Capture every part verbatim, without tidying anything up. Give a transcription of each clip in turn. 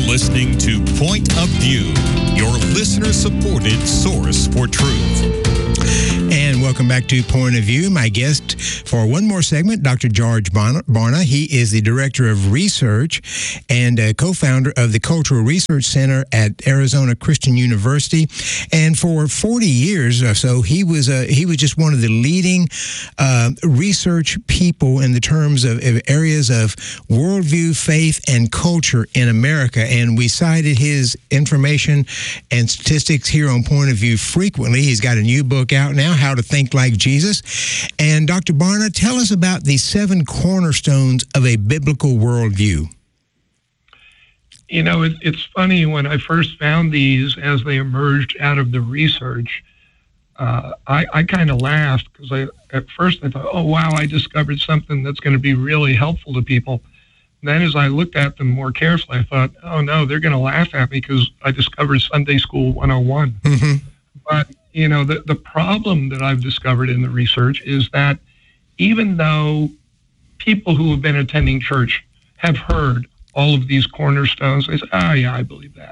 listening to Point of View, your listener-supported source for truth. And welcome back to Point of View. My guest for one more segment, Doctor George Barna. He is the Director of Research and uh, co-founder of the Cultural Research Center at Arizona Christian University. And for forty years or so, he was uh, he was just one of the leading uh, research people in the terms of, of areas of worldview, faith, and culture in America. And we cited his information and statistics here on Point of View frequently. He's got a new book out now, How to Think Like Jesus. And Doctor Barna, tell us about the seven cornerstones of a biblical worldview. You know, it, it's funny, when I first found these as they emerged out of the research, uh, I, I kind of laughed because I, at first I thought, oh, wow, I discovered something that's going to be really helpful to people. And then as I looked at them more carefully, I thought, oh, no, they're going to laugh at me because I discovered Sunday School one oh one. Mm-hmm. But you know, the, the problem that I've discovered in the research is that even though people who have been attending church have heard all of these cornerstones, they say, oh, yeah, I believe that.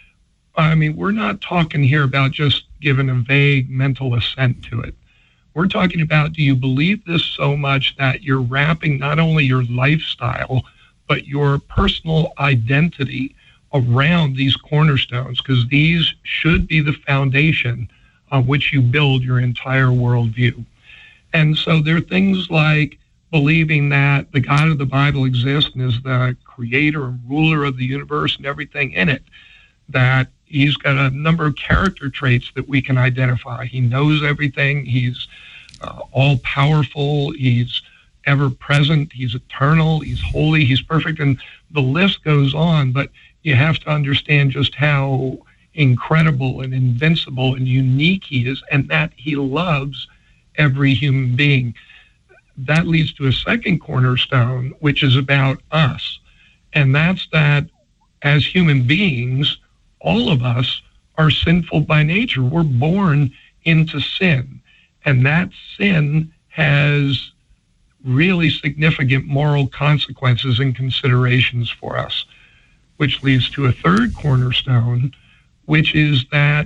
I mean, we're not talking here about just giving a vague mental assent to it. We're talking about, do you believe this so much that you're wrapping not only your lifestyle, but your personal identity around these cornerstones? Because these should be the foundation on which you build your entire worldview. And so there are things like believing that the God of the Bible exists and is the creator and ruler of the universe and everything in it, that he's got a number of character traits that we can identify. He knows everything. He's uh, all-powerful. He's ever-present. He's eternal. He's holy. He's perfect. And the list goes on, but you have to understand just how incredible and invincible and unique he is, and that he loves every human being. That leads to a second cornerstone, which is about us. And that's that as human beings, all of us are sinful by nature. We're born into sin. And that sin has really significant moral consequences and considerations for us, which leads to a third cornerstone, which is that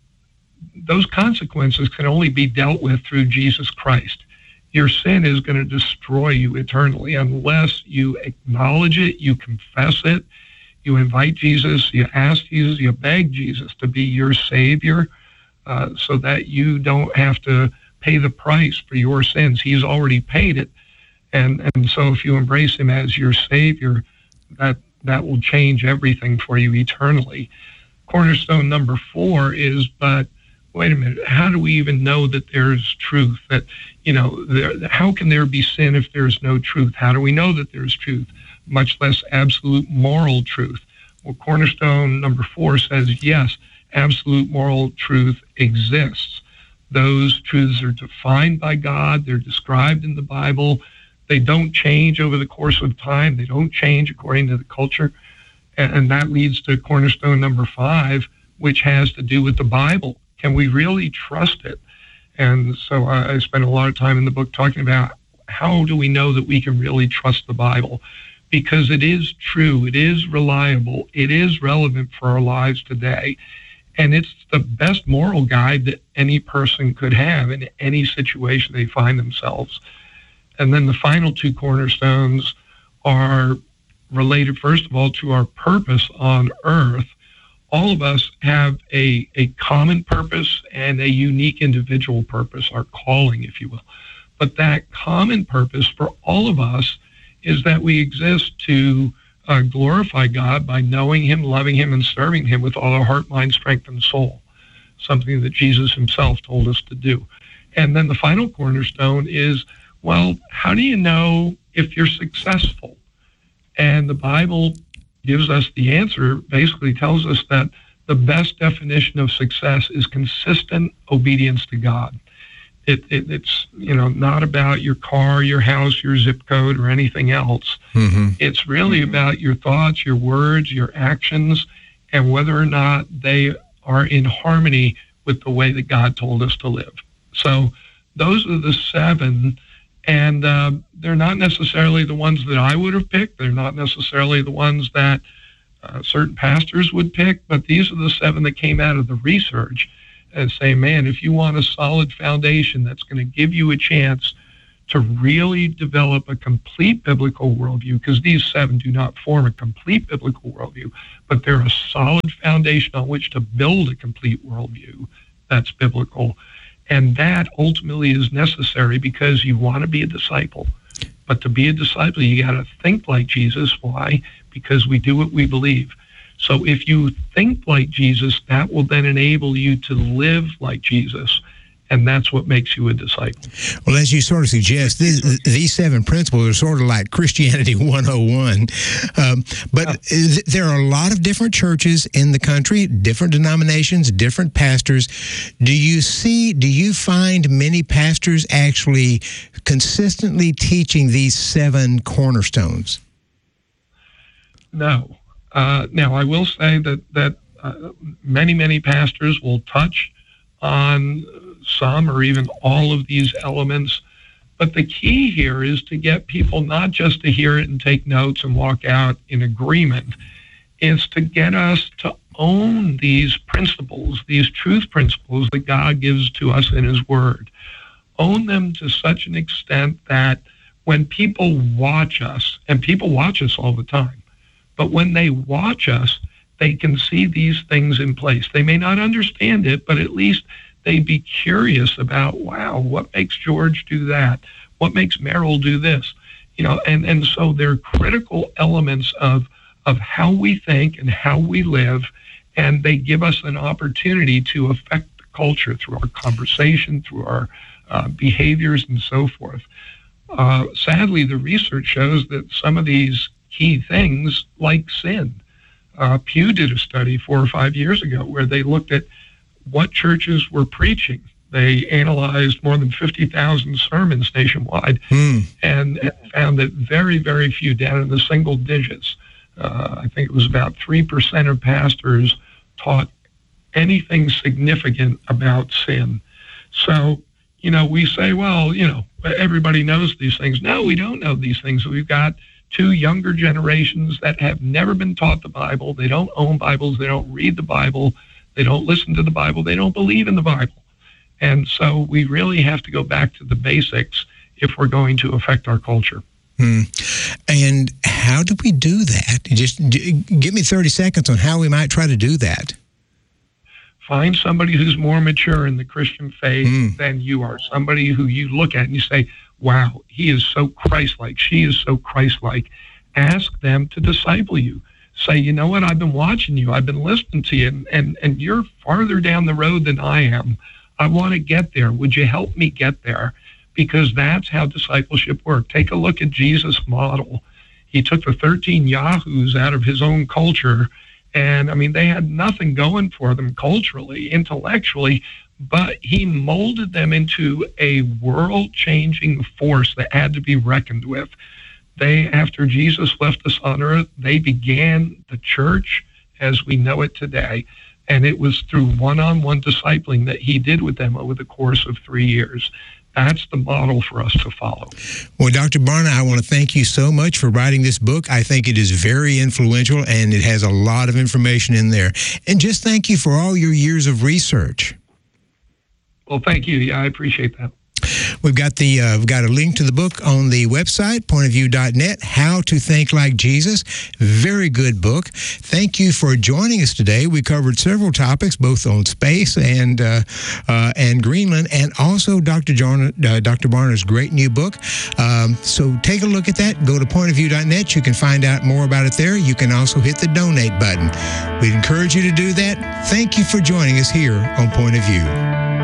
those consequences can only be dealt with through Jesus Christ. Your sin is going to destroy you eternally unless you acknowledge it, you confess it, you invite Jesus, you ask Jesus, you beg Jesus to be your Savior, uh, so that you don't have to pay the price for your sins. He's already paid it. And, and so if you embrace him as your Savior, that, that will change everything for you eternally. Cornerstone number four is, but wait a minute, how do we even know that there's truth? That, you know, there, how can there be sin if there's no truth? How do we know that there's truth, much less absolute moral truth? Well, cornerstone number four says, yes, absolute moral truth exists. Those truths are defined by God. They're described in the Bible. They don't change over the course of time. They don't change according to the culture. And that leads to cornerstone number five, which has to do with the Bible. Can we really trust it? And so I spent a lot of time in the book talking about how do we know that we can really trust the Bible? Because it is true, it is reliable, it is relevant for our lives today, and it's the best moral guide that any person could have in any situation they find themselves. And then the final two cornerstones are related, first of all, to our purpose on earth. All of us have a, a common purpose and a unique individual purpose, our calling, if you will. But that common purpose for all of us is that we exist to uh, glorify God by knowing him, loving him, and serving him with all our heart, mind, strength, and soul, something that Jesus himself told us to do. And then the final cornerstone is, well, how do you know if you're successful? And the Bible gives us the answer, basically tells us that the best definition of success is consistent obedience to God. It, it, it's, you know, not about your car, your house, your zip code, or anything else. Mm-hmm. It's really mm-hmm. about your thoughts, your words, your actions, and whether or not they are in harmony with the way that God told us to live. So those are the seven, and uh, they're not necessarily the ones that I would have picked. They're not necessarily the ones that uh, certain pastors would pick, but these are the seven that came out of the research and say, man, if you want a solid foundation that's going to give you a chance to really develop a complete biblical worldview, because these seven do not form a complete biblical worldview, but they're a solid foundation on which to build a complete worldview that's biblical. And that ultimately is necessary because you want to be a disciple. But to be a disciple, you got to think like Jesus. Why? Because we do what we believe. So if you think like Jesus, that will then enable you to live like Jesus. And that's what makes you a disciple. Well, as you sort of suggest, these, these seven principles are sort of like Christianity one oh one. Um, but yeah. There are a lot of different churches in the country, different denominations, different pastors. Do you see, do you find many pastors actually consistently teaching these seven cornerstones? No. Uh, now, I will say that, that uh, many, many pastors will touch on some or even all of these elements. But the key here is to get people not just to hear it and take notes and walk out in agreement. It's to get us to own these principles, these truth principles that God gives to us in his word. Own them to such an extent that when people watch us, and people watch us all the time, but when they watch us, they can see these things in place. They may not understand it, but at least they'd be curious about, wow, what makes George do that? What makes Merrill do this? You know, and, and so they're critical elements of, of how we think and how we live, and they give us an opportunity to affect the culture through our conversation, through our uh, behaviors, and so forth. Uh, sadly, the research shows that some of these key things, like sin, uh, Pew did a study four or five years ago where they looked at what churches were preaching. They analyzed more than fifty thousand sermons nationwide mm. and, and found that very, very few, down in the single digits, uh, I think it was about three percent of pastors taught anything significant about sin. So, you know, we say, well, you know, everybody knows these things. No, we don't know these things. We've got two younger generations that have never been taught the Bible. They don't own Bibles. They don't read the Bible. They don't listen to the Bible. They don't believe in the Bible. And so we really have to go back to the basics if we're going to affect our culture. Hmm. And how do we do that? Just give me thirty seconds on how we might try to do that. Find somebody who's more mature in the Christian faith mm. than you are. Somebody who you look at and you say, wow, he is so Christ-like. She is so Christ-like. Ask them to disciple you. Say, you know what, I've been watching you. I've been listening to you, and, and, and you're farther down the road than I am. I want to get there. Would you help me get there? Because that's how discipleship works. Take a look at Jesus' model. He took the thirteen yahoos out of his own culture, and, I mean, they had nothing going for them culturally, intellectually, but he molded them into a world-changing force that had to be reckoned with. They, after Jesus left us on earth, they began the church as we know it today. And it was through one-on-one discipling that he did with them over the course of three years. That's the model for us to follow. Well, Doctor Barna, I want to thank you so much for writing this book. I think it is very influential, and it has a lot of information in there. And just thank you for all your years of research. Well, thank you. Yeah, I appreciate that. We've got the uh, we've got a link to the book on the website, point of view dot net, How to Think Like Jesus. Very good book. Thank you for joining us today. We covered several topics, both on space and uh, uh, and Greenland, and also Doctor John, uh, Doctor Barna's great new book. Um, so take a look at that. Go to point of view dot net. You can find out more about it there. You can also hit the donate button. We'd encourage you to do that. Thank you for joining us here on Point of View.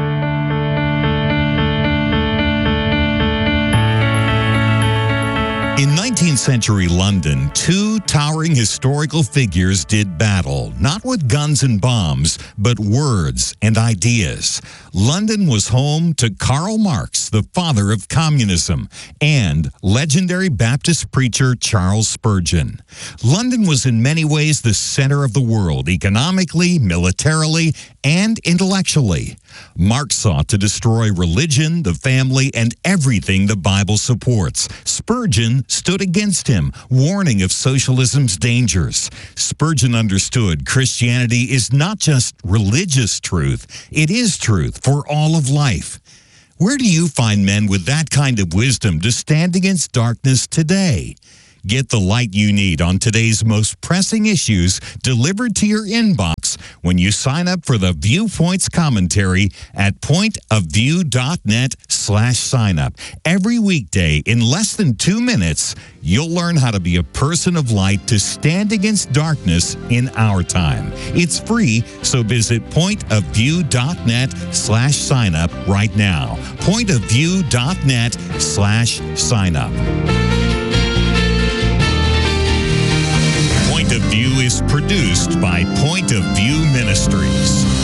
In nineteenth century London, two towering historical figures did battle, not with guns and bombs, but words and ideas. London was home to Karl Marx, the father of communism, and legendary Baptist preacher Charles Spurgeon. London was in many ways the center of the world, economically, militarily, and intellectually. Marx sought to destroy religion, the family, and everything the Bible supports. Spurgeon stood against him, warning of socialism's dangers. Spurgeon understood Christianity is not just religious truth, it is truth for all of life. Where do you find men with that kind of wisdom to stand against darkness today? Get the light you need on today's most pressing issues delivered to your inbox when you sign up for the Viewpoints commentary at pointofview.net slash sign up. Every weekday, in less than two minutes, you'll learn how to be a person of light to stand against darkness in our time. It's free, so visit pointofview.net slash sign up right now. pointofview.net slash sign up. Point of View is produced by Point of View Ministries.